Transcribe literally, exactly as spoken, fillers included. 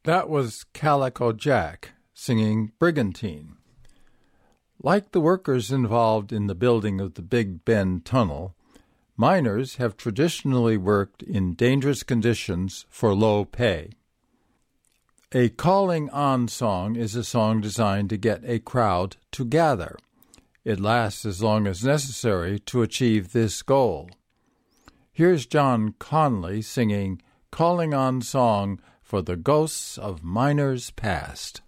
That was Calico Jack singing Brigantine. Like the workers involved in the building of the Big Bend Tunnel, miners have traditionally worked in dangerous conditions for low pay. A calling on song is a song designed to get a crowd to gather. It lasts as long as necessary to achieve this goal. Here's John Conley singing Calling On Song for the Ghosts of Miners Past.